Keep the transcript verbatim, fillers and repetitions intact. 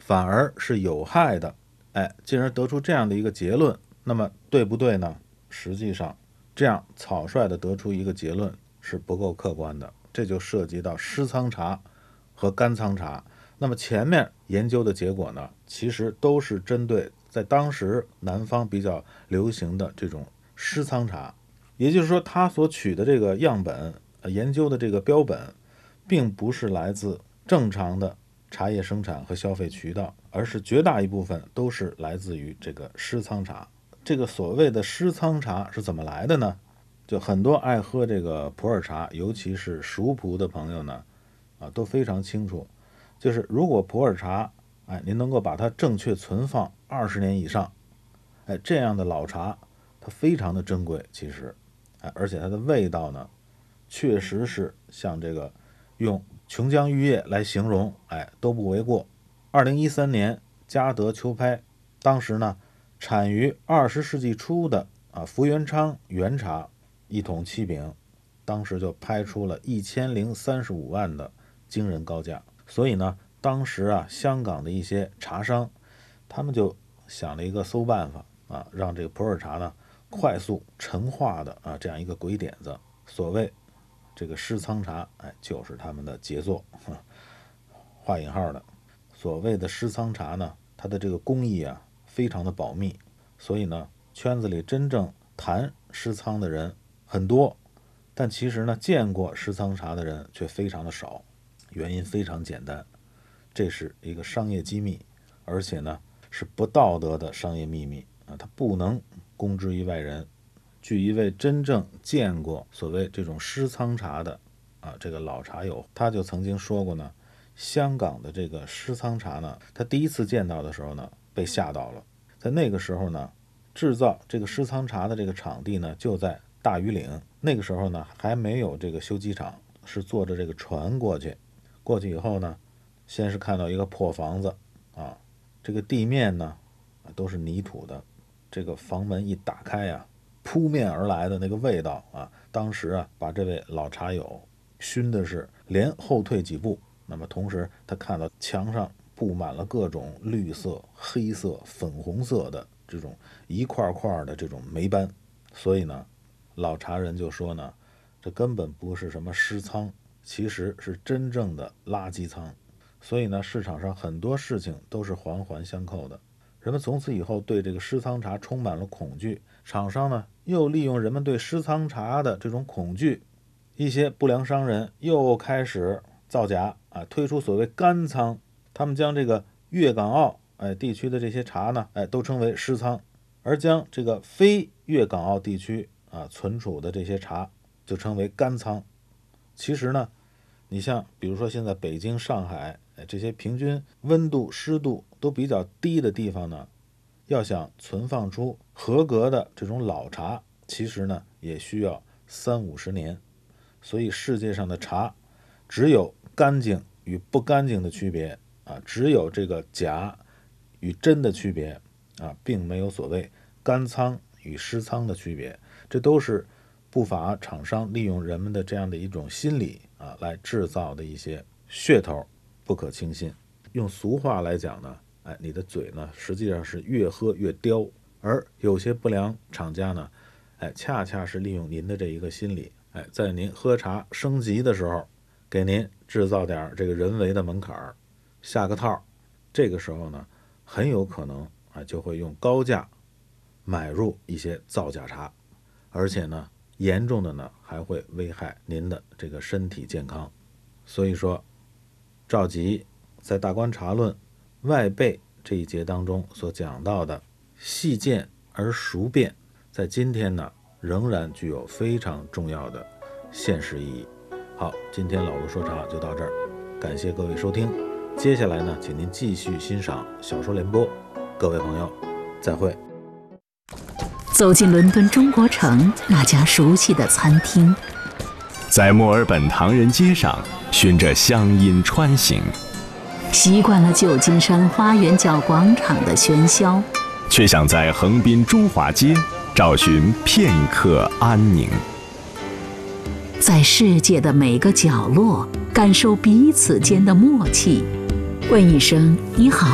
反而是有害的，哎，进而得出这样的一个结论，那么对不对呢？实际上这样草率的得出一个结论是不够客观的，这就涉及到湿仓茶和干仓茶。那么前面研究的结果呢，其实都是针对在当时南方比较流行的这种湿仓茶，也就是说他所取的这个样本，研究的这个标本并不是来自正常的茶叶生产和消费渠道，而是绝大一部分都是来自于这个湿仓茶。这个所谓的湿仓茶是怎么来的呢？就很多爱喝这个普洱茶，尤其是熟普的朋友呢，啊，都非常清楚，就是如果普洱茶，哎，您能够把它正确存放二十年以上，哎，这样的老茶它非常的珍贵，其实，哎，而且它的味道呢，确实是像这个用琼浆玉液来形容，哎，都不为过。二零一三年，嘉德秋拍，当时呢，产于二十世纪初的啊福元昌原茶一桶七饼，当时就拍出了一千零三十五万的惊人高价。所以呢，当时啊，香港的一些茶商，他们就想了一个馊办法啊，让这个普洱茶呢快速陈化的啊这样一个鬼点子。所谓这个湿仓茶，哎，就是他们的杰作，画引号的。所谓的湿仓茶呢，它的这个工艺啊非常的保密，所以呢，圈子里真正谈湿仓的人很多，但其实呢，见过湿仓茶的人却非常的少。原因非常简单，这是一个商业机密，而且呢是不道德的商业秘密啊，它不能公之于外人。据一位真正见过所谓这种湿仓茶的啊这个老茶友，他就曾经说过呢，香港的这个湿仓茶呢，他第一次见到的时候呢，被吓到了。在那个时候呢，制造这个湿仓茶的这个场地呢，就在大庾岭。那个时候呢，还没有这个修机厂，是坐着这个船过去。过去以后呢，先是看到一个破房子啊，这个地面呢都是泥土的，这个房门一打开呀、啊，扑面而来的那个味道啊，当时啊把这位老茶友熏的是连后退几步。那么同时他看到墙上布满了各种绿色、黑色、粉红色的这种一块块的这种霉斑，所以呢，老茶人就说呢，这根本不是什么湿仓，其实是真正的垃圾仓。所以呢，市场上很多事情都是环环相扣的。人们从此以后对这个湿仓茶充满了恐惧，厂商呢又利用人们对湿仓茶的这种恐惧，一些不良商人又开始造假啊，推出所谓干仓，他们将这个粤港澳哎地区的这些茶呢，哎都称为湿仓，而将这个非粤港澳地区啊存储的这些茶就称为干仓。其实呢，你像比如说现在北京、上海哎这些平均温度、湿度都比较低的地方呢，要想存放出合格的这种老茶，其实呢也需要三五十年。所以世界上的茶只有干净与不干净的区别啊，只有这个假与真的区别啊，并没有所谓干仓与湿仓的区别。这都是不法厂商利用人们的这样的一种心理啊，来制造的一些噱头，不可轻信。用俗话来讲呢，哎，你的嘴呢，实际上是越喝越刁，而有些不良厂家呢，哎，恰恰是利用您的这一个心理，哎，在您喝茶升级的时候，给您制造点这个人为的门槛，下个套。这个时候呢，很有可能啊就会用高价买入一些造假茶，而且呢，严重的呢还会危害您的这个身体健康。所以说，赵佶在《大观茶论》外备这一节当中所讲到的细见而熟辨，在今天呢仍然具有非常重要的现实意义。好，今天老卢说茶就到这儿，感谢各位收听。接下来呢，请您继续欣赏小说联播。各位朋友，再会。 走进伦敦中国城那家熟悉的餐厅， 在墨尔本唐人街上循着乡音穿行， 习惯了旧金山花园角广场的喧嚣， 却想在横滨中华街找寻片刻安宁。 在世界的每个角落感受彼此间的默契，问一声你好。